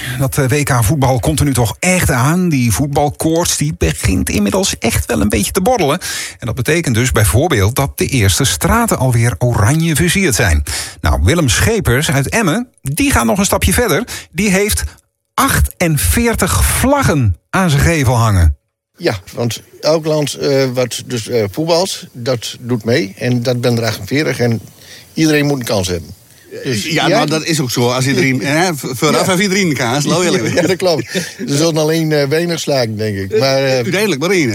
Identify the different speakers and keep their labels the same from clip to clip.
Speaker 1: Dat WK voetbal komt er nu toch echt aan. Die voetbalkoorts die begint inmiddels echt wel een beetje te borrelen. En dat betekent dus bijvoorbeeld dat de eerste straten alweer oranje versierd zijn. Nou, Willem Schepers uit Emmen, die gaat nog een stapje verder. Die heeft 48 vlaggen aan zijn gevel hangen.
Speaker 2: Ja, want elk land wat dus voetbalt, dat doet mee. En dat ben er 48 en iedereen moet een kans hebben.
Speaker 3: Dus, maar dat is ook zo. Als iedereen vooraf heeft iedereen een kaas.
Speaker 2: Ja, dat klopt. Er zullen alleen weinig slagen, denk ik. Maar,
Speaker 3: uiteindelijk maar één.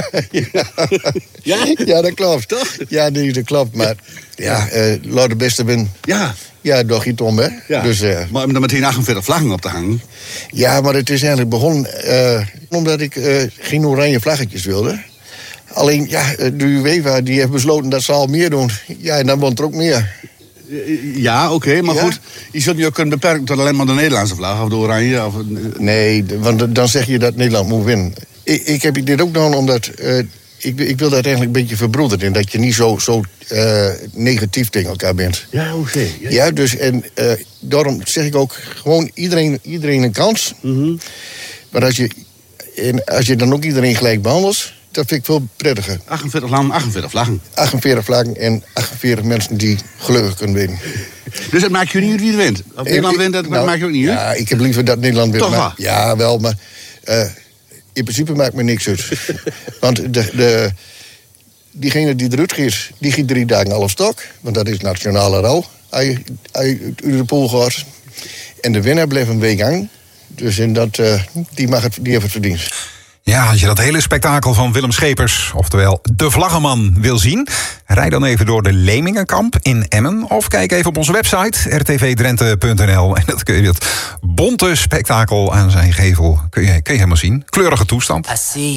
Speaker 2: Ja, dat klopt. Toch? Ja, nee, dat klopt. Maar laat de beste winnen. Ja, toch niet om, hè?
Speaker 3: Ja.
Speaker 2: Dus,
Speaker 3: maar om er meteen 48 vlaggen op te hangen.
Speaker 2: Ja, maar het is eigenlijk begonnen omdat ik geen oranje vlaggetjes wilde. Alleen, de UEFA die heeft besloten dat ze al meer doen. Ja, en dan wordt er ook meer.
Speaker 3: Ja, oké, maar goed. Je zult je ook kunnen beperken tot alleen maar de Nederlandse vlag of de oranje. Of...
Speaker 2: Nee, want dan zeg je dat Nederland moet winnen. Ik heb dit ook gedaan omdat ik wil dat eigenlijk een beetje verbroederen. En dat je niet zo negatief tegen elkaar bent.
Speaker 3: Ja, oké.
Speaker 2: Ja, dus en daarom zeg ik ook gewoon iedereen een kans. Mm-hmm. Maar als je dan ook iedereen gelijk behandelt, dat vind ik veel prettiger.
Speaker 3: 48 landen, 48 vlaggen.
Speaker 2: 48 vlaggen en 48 mensen die gelukkig kunnen winnen.
Speaker 3: Dus het maakt je niet uit wie er wint? Of Nederland wint, dat maakt je ook niet uit?
Speaker 2: Ja, ik heb liever dat Nederland wint.
Speaker 3: Toch wel?
Speaker 2: Ja, wel, maar in principe maakt me niks uit. Want diegene die eruit gaat, die gaat 3 dagen half stok. Want dat is nationale rouw. Hij uit de pool gaat. En de winnaar blijft een week hangen. Dus in dat, die heeft het verdiend.
Speaker 1: Ja, als je dat hele spektakel van Willem Schepers, oftewel de Vlaggenman, wil zien, rijd dan even door de Lemingenkamp in Emmen of kijk even op onze website rtvdrenthe.nl en dat kun je dat bonte spektakel aan zijn gevel kun je helemaal zien. Kleurige toestand.